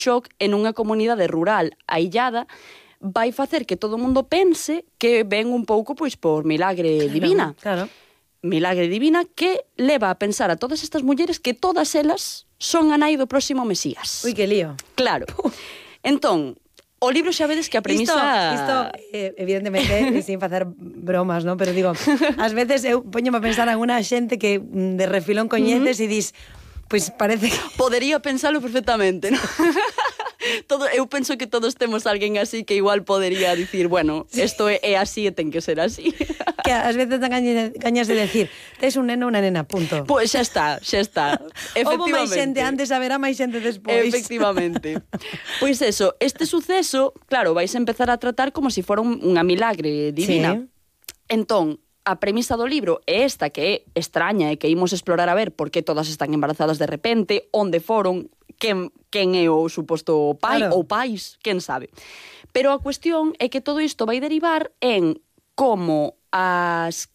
shock en unha comunidade rural aillada vai facer que todo o mundo pense que ven un pouco pois por milagre divina. Claro. Milagre divina que leva a pensar a todas estas mulleres que todas elas son a nai do próximo Mesías. Ui, que lío. Claro. Entón, o libro xa vedes que a premisa... Isto evidentemente, sin facer bromas, ¿no? Pero digo, ás veces eu poñome a pensar en unha xente que de refilón coñeces e dis, pois parece que... Podería pensalo perfectamente, ¿no? Eu penso que todos temos alguén así que igual podería dicir, bueno, isto é así e ten que ser así. Que ás veces dan gañas de decir, tes un neno ou unha nena, punto. Pois xa está. Houbo máis xente antes, haberá máis xente despois. Efectivamente. Pois eso, este suceso, claro, vais a empezar a tratar como se fora unha milagre divina. Sí. Entón, a premisa do libro é esta, que é extraña e que imos explorar a ver por que todas están embarazadas de repente, onde foron, quen é o suposto pai, claro, ou pais, quen sabe. Pero a cuestión é que todo isto vai derivar en como as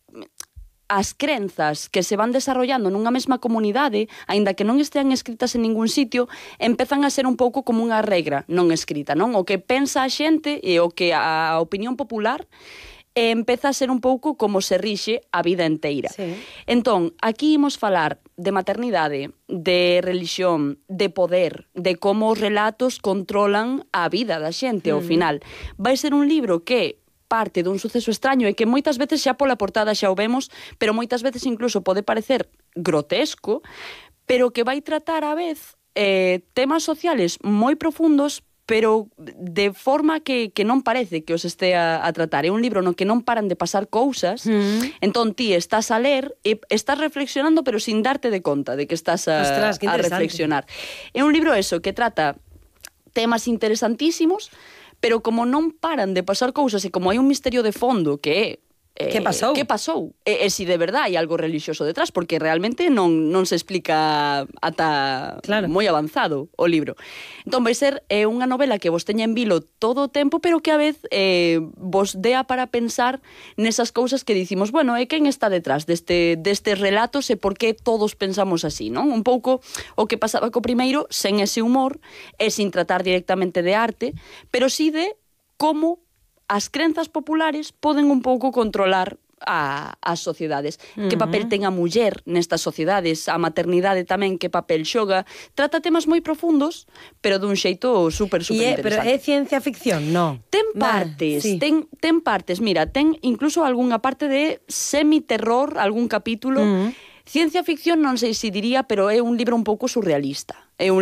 crenzas que se van desarrollando nunha mesma comunidade, aínda que non estean escritas en ningún sitio, empezan a ser un pouco como unha regra non escrita, non? O que pensa a xente e o que a opinión popular empeza a ser un pouco como se rixe a vida enteira. Sí. Entón, aquí imos falar de maternidade, de religión, de poder, de como os relatos controlan a vida da xente ao final. Vai ser un libro que parte dun suceso extraño e que moitas veces xa pola portada xa o vemos, pero moitas veces incluso pode parecer grotesco, pero que vai tratar a vez temas sociales moi profundos, pero de forma que non parece que os estea a tratar. É un libro no que non paran de pasar cousas, entón ti estás a ler e estás reflexionando, pero sin darte de conta de que estás a reflexionar. É un libro eso, que trata temas interesantísimos, pero como non paran de pasar cousas e como hai un misterio de fondo que é que pasou? Que pasou? E se de verdade hai algo religioso detrás, porque realmente non se explica ata moi avanzado o libro. Entón vai ser unha novela que vos teña en vilo todo o tempo, pero que a vez vos dea para pensar nesas cousas que dicimos, bueno, quen está detrás destes relatos e por que todos pensamos así, non? Un pouco o que pasaba co primeiro, sen ese humor e sin tratar directamente de arte, pero sí de como as crenzas populares poden un pouco controlar as sociedades. Que papel ten a muller nestas sociedades, a maternidade tamén, que papel xoga. Trata temas moi profundos, pero dun xeito super interesante. Pero é ciencia ficción, non? Ten partes, sí. ten partes. Mira, ten incluso algunha parte de semi-terror, algún capítulo. Ciencia ficción non sei se diría, pero é un libro un pouco surrealista.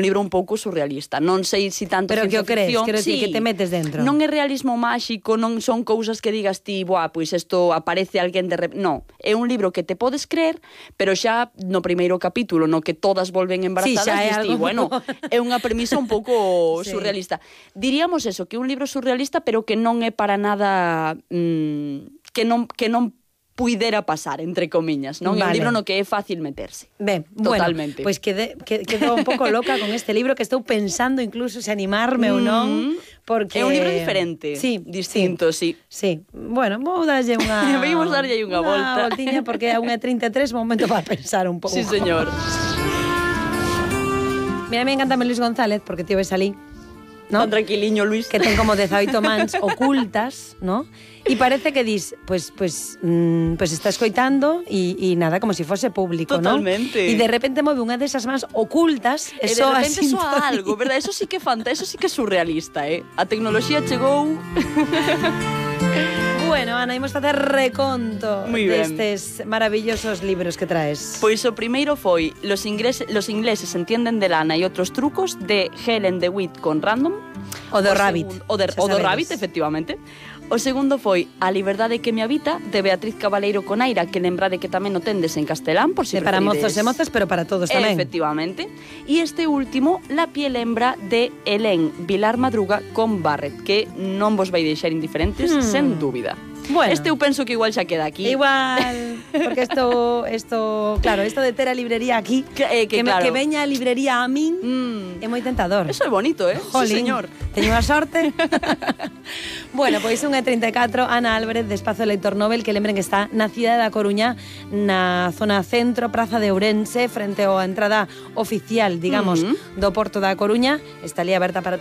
Non sei se tanto pero ciencia ficción. Pero que te metes dentro. Non é realismo máxico, non son cousas que digas ti, pois isto aparece alguén de repente. Non, é un libro que te podes creer, pero xa no primeiro capítulo, no que todas volven embarazadas, sí, bueno, é unha premisa un pouco surrealista. Diríamos eso, que é un libro surrealista, pero que non é para nada que non puidera pasar, entre comiñas, non? É un libro no que é fácil meterse. Ben, totalmente. Pois quedo un pouco loca con este libro, que estou pensando incluso se animarme ou non, porque... É un libro diferente, distinto, sí. Sí, bueno, vou darlle unha... Vimos darlle unha volta. Unha voltiña, porque é unha 33, momento para pensar un pouco. Sí, señor. Mira, me encanta Luis González, porque tío ves ali, ¿no? Tan tranquiliño, Luis. Que ten como 18 mans ocultas, ¿no? E parece que dis, pues está escoitando e nada, como se fose público, ¿no? Totalmente. E de repente move unha desas mans ocultas e de repente soa algo, verdad? Eso sí que eso sí que é surrealista, A tecnoloxía chegou... Bueno, Ana, imos facer reconto destes maravillosos libros que traes. Pois o primeiro foi Los ingleses entienden de lana e outros trucos, de Helen DeWitt con Random. O do Rabbit. O do Rabbit, efectivamente. O segundo foi A liberdade que me habita, de Beatriz Cabaleiro Conaira, que lembrade que tamén o tendes en castelán, por si para mozos e mozas, pero para todos tamén. Efectivamente. E este último, La piel hembra, de Helen Vilar Madruga con Barrett, que non vos vai deixar indiferentes, sen dúbida. Bueno. Este eu penso que igual xa queda aquí. Igual, porque isto, claro, isto de ter a librería aquí, que veña a librería a min, é moi tentador. Eso é bonito, Jolín, sí, señor. Teño unha sorte. Bueno, pois 1:34, Ana Álvarez, de Espazo Lector Nobel, que lembren que está na cidade da Coruña, na zona centro, Praza de Ourense, frente á entrada oficial, digamos, do Porto da Coruña. Está ali aberta para